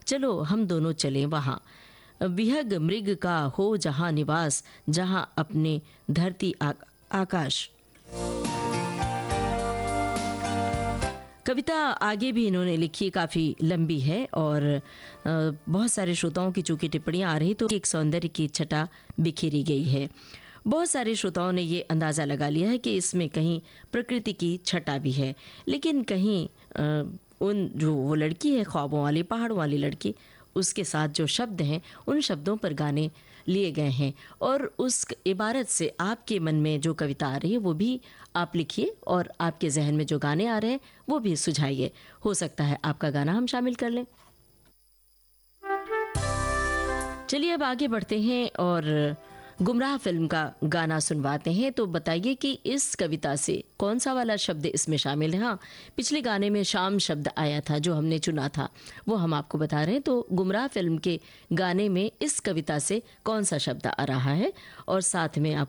चलो हम दोनों चलें वहाँ, विहग मृग का हो जहाँ निवास, जहाँ अपने धरती आकाश। कविता आगे भी इन्होंने लिखी, काफ़ी लंबी है और बहुत सारे श्रोताओं की चूंकि टिप्पणियाँ आ रही तो एक सौंदर्य की छटा बिखेरी गई है। बहुत सारे श्रोताओं ने ये अंदाज़ा लगा लिया है कि इसमें कहीं प्रकृति की छटा भी है, लेकिन कहीं उन जो वो लड़की है ख्वाबों वाली, पहाड़ों वाली लड़की, उसके साथ जो शब्द हैं उन शब्दों पर गाने लिए गए हैं और उस इबारत से आपके मन में जो कविता आ रही है वो भी आप लिखिए और आपके जहन में जो गाने आ रहे हैं वो भी सुझाइए। हो सकता है आपका गाना हम शामिल कर लें। चलिए अब आगे बढ़ते हैं और गुमराह फिल्म का गाना सुनवाते हैं। तो बताइए कि इस कविता से कौन सा वाला शब्द इसमें शामिल है। हाँ, पिछले गाने में शाम शब्द आया था जो हमने चुना था, वो हम आपको बता रहे हैं। तो गुमराह फिल्म के गाने में इस कविता से कौन सा शब्द आ रहा है और साथ में आप